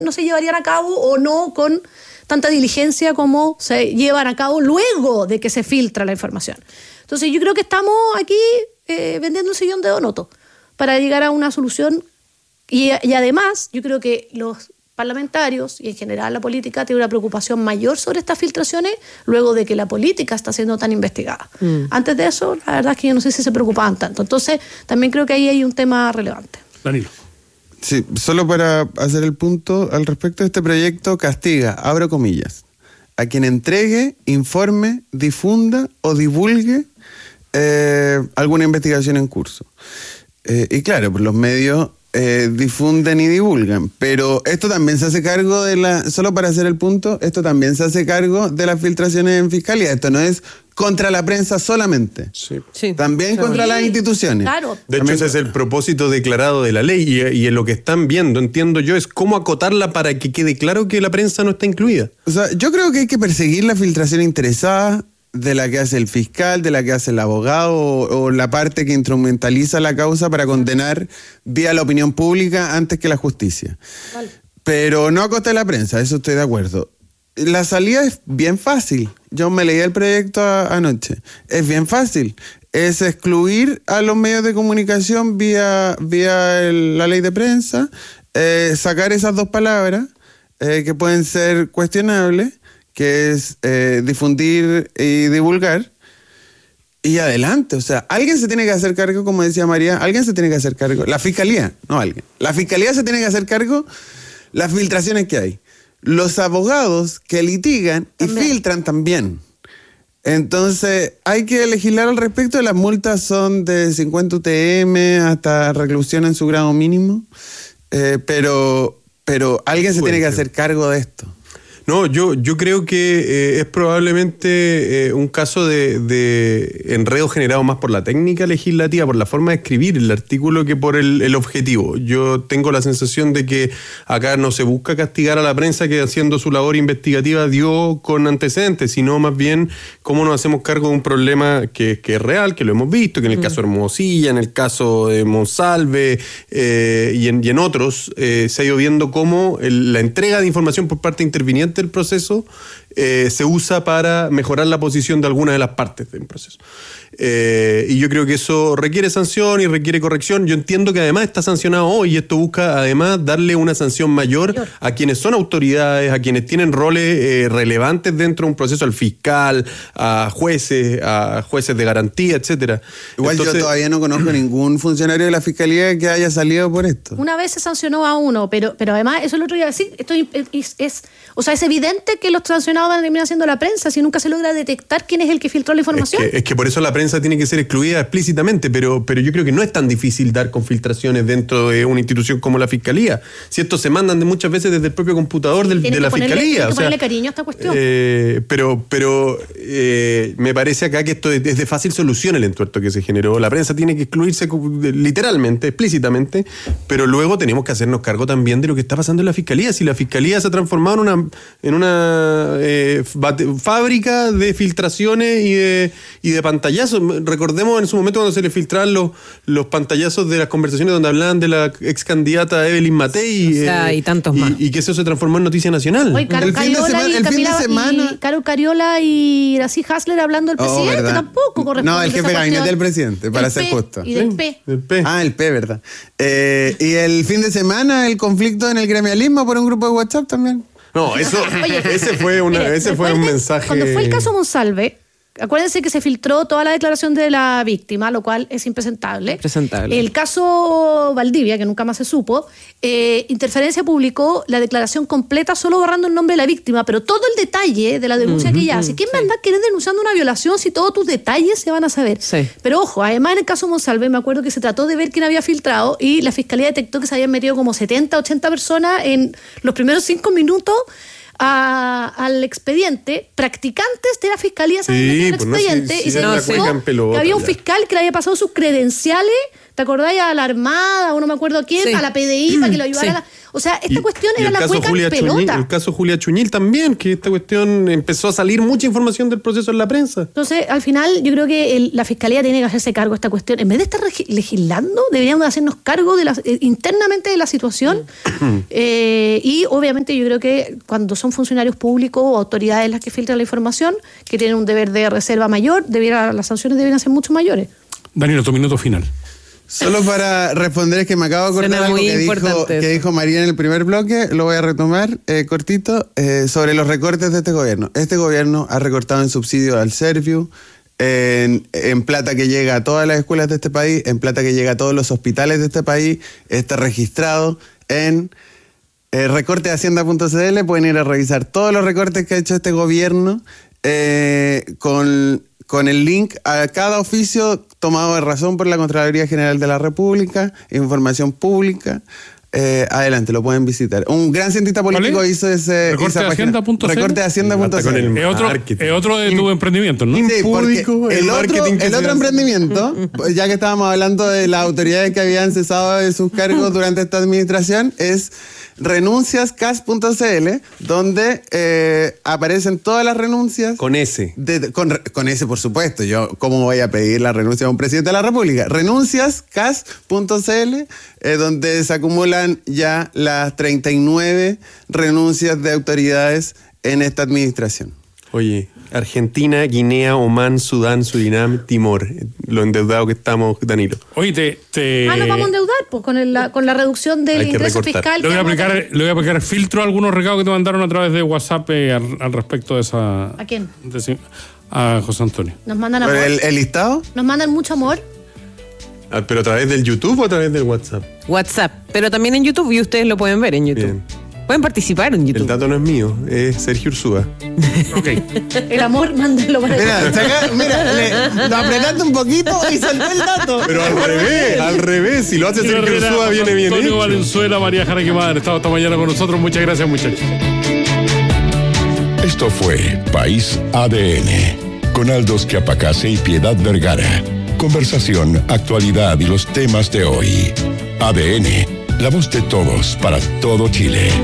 no se llevarían a cabo o no con tanta diligencia como se llevan a cabo luego de que se filtra la información. Entonces yo creo que estamos aquí vendiendo un sillón de Donoto para llegar a una solución y además yo creo que los parlamentarios y en general la política tiene una preocupación mayor sobre estas filtraciones luego de que la política está siendo tan investigada. Antes de eso, la verdad es que yo no sé si se preocupaban tanto. Entonces también creo que ahí hay un tema relevante. Danilo. Sí, solo para hacer el punto al respecto, este proyecto castiga, abro comillas, a quien entregue, informe, difunda o divulgue alguna investigación en curso. Y claro, pues los medios difunden y divulgan, pero esto también se hace cargo solo para hacer el punto, esto también se hace cargo de las filtraciones en fiscalía. Esto no es contra la prensa solamente, Sí. también contra las instituciones. Claro. De hecho, ese es el propósito declarado de la ley y en lo que están viendo, entiendo yo, es cómo acotarla para que quede claro que la prensa no está incluida. O sea, yo creo que hay que perseguir la filtración interesada de la que hace el fiscal, de la que hace el abogado o la parte que instrumentaliza la causa para condenar vía la opinión pública antes que la justicia. Vale. Pero no a costa de la prensa, eso estoy de acuerdo. La salida es bien fácil. Yo me leí el proyecto anoche. Es bien fácil. Es excluir a los medios de comunicación vía la ley de prensa, sacar esas dos palabras que pueden ser cuestionables, que es difundir y divulgar, y adelante. O sea, alguien se tiene que hacer cargo, como decía María, alguien se tiene que hacer cargo. La fiscalía, no alguien. La fiscalía se tiene que hacer cargo las filtraciones que hay. Los abogados que litigan también. Y filtran también. Entonces, hay que legislar al respecto. Las multas son de 50 UTM hasta reclusión en su grado mínimo. Pero alguien se tiene que hacer cargo de esto. No, yo creo que es probablemente un caso de enredo generado más por la técnica legislativa, por la forma de escribir el artículo que por el objetivo. Yo tengo la sensación de que acá no se busca castigar a la prensa que haciendo su labor investigativa dio con antecedentes, sino más bien cómo nos hacemos cargo de un problema que es real, que lo hemos visto, que en el caso de Hermosilla, en el caso de Monsalve y en otros, se ha ido viendo cómo la entrega de información por parte interviniente del proceso se usa para mejorar la posición de alguna de las partes del proceso. Y yo creo que eso requiere sanción y requiere corrección. Yo entiendo que además está sancionado hoy y esto busca además darle una sanción mayor a quienes son autoridades, a quienes tienen roles relevantes dentro de un proceso, al fiscal, a jueces de garantía, etcétera. Igual entonces, yo todavía no conozco ningún funcionario de la fiscalía que haya salido por esto. Una vez se sancionó a uno, pero además, eso es lo otro que iba a decir, esto es evidente que los sancionados van a terminar siendo la prensa si nunca se logra detectar quién es el que filtró la información. Es que por eso la prensa tiene que ser excluida explícitamente, pero yo creo que no es tan difícil dar con filtraciones dentro de una institución como la Fiscalía. Si estos se mandan muchas veces desde el propio computador de la Fiscalía. Tiene que ponerle cariño a esta cuestión. Pero me parece acá que esto es de fácil solución el entuerto que se generó. La prensa tiene que excluirse literalmente, explícitamente, pero luego tenemos que hacernos cargo también de lo que está pasando en la Fiscalía. Si la Fiscalía se ha transformado en una fábrica de filtraciones y de pantallazos. Recordemos en su momento cuando se le filtraban los pantallazos de las conversaciones donde hablaban de la ex candidata Evelyn Matei y tantos más. Y que eso se transformó en noticia nacional. Oye, Caro Cariola y Gracie Hasler hablando del presidente tampoco corresponde. No, el jefe de gabinete del presidente, para ser justo. Y del P. Ah, el P, ¿verdad? Y el fin de semana el conflicto en el gremialismo por un grupo de WhatsApp también. No, ese fue un mensaje. Cuando fue el caso Monsalve, acuérdense que se filtró toda la declaración de la víctima, lo cual es impresentable. El caso Valdivia, que nunca más se supo, Interferencia publicó la declaración completa solo borrando el nombre de la víctima, pero todo el detalle de la denuncia que ella hace. ¿Quién va a andar querer denunciando una violación si todos tus detalles se van a saber? Sí. Pero ojo, además en el caso Monsalve me acuerdo que se trató de ver quién había filtrado y la fiscalía detectó que se habían metido como 70, 80 personas en los primeros 5 minutos al expediente. Practicantes de la fiscalía se habían metido al expediente y se demostró que había un fiscal que le había pasado sus credenciales ¿Te acordáis a la Armada, o no me acuerdo quién, Sí. a la PDI para que lo ayudara? Sí. O sea, esta cuestión Y era el la caso cueca en Julia pelota. Chuñil, el caso Julia Chuñil también, que esta cuestión empezó a salir mucha información del proceso en la prensa. Entonces, al final, yo creo que la Fiscalía tiene que hacerse cargo de esta cuestión. En vez de estar legislando, deberíamos hacernos cargo internamente de la situación. Y obviamente yo creo que cuando son funcionarios públicos o autoridades las que filtran la información, que tienen un deber de reserva mayor, las sanciones deberían ser mucho mayores. Danilo, tu minuto final. Solo para responder, es que me acabo de acordar Suena algo muy que importante eso. dijo María en el primer bloque, lo voy a retomar cortito, sobre los recortes de este gobierno. Este gobierno ha recortado en subsidio al Serviu, en plata que llega a todas las escuelas de este país, en plata que llega a todos los hospitales de este país, está registrado en recortehacienda.cl, pueden ir a revisar todos los recortes que ha hecho este gobierno con el link a cada oficio tomado de razón por la Contraloría General de la República, información pública. Adelante, lo pueden visitar. Un gran cientista político hizo esa página. Recortehacienda.cl. Recortehacienda.cl. Con el Es otro de tus emprendimientos, ¿no? Sí, porque Impúdico, el el marketing que se otro hace. emprendimiento, ya que estábamos hablando de las autoridades que habían cesado de sus cargos durante esta administración, es renunciascas.cl, donde aparecen todas las renuncias. Con ese. Con ese, por supuesto. Yo, ¿cómo voy a pedir la renuncia a un presidente de la República? Renunciascas.cl, donde se acumulan ya las 39 renuncias de autoridades en esta administración. Oye, Argentina, Guinea, Omán, Sudán, Surinam, Timor. Lo endeudado que estamos, Danilo. Oye, Nos vamos a endeudar pues, con la reducción del Hay que ingreso recortar. fiscal. Le voy a que vamos a tener. aplicar, filtro a algunos recados que te mandaron a través de WhatsApp al respecto de esa... ¿A quién? A José Antonio. Nos mandan amor. ¿El listado? Nos mandan mucho amor. Ah, ¿pero a través del YouTube o a través del WhatsApp? WhatsApp, pero también en YouTube, y ustedes lo pueden ver en YouTube. Bien. Pueden participar en El YouTube. dato no es mío, es Sergio Ursúa. Ok. El amor, mándenlo para Lo apretaste un poquito y saltó el dato. Pero al revés. Si lo hace Sergio Ursúa, viene bien Antonio hecho. Valenzuela, María Jara Quemada han estado esta mañana con nosotros. Muchas gracias, muchachos. Esto fue País ADN, con Aldos Quiapacase y Piedad Vergara. Conversación, actualidad y los temas de hoy. ADN, la voz de todos para todo Chile.